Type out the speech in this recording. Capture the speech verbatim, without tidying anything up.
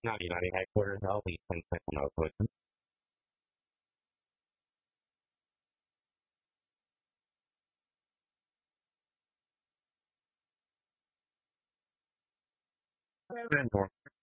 Now United headquarters are we can click on our person. Then door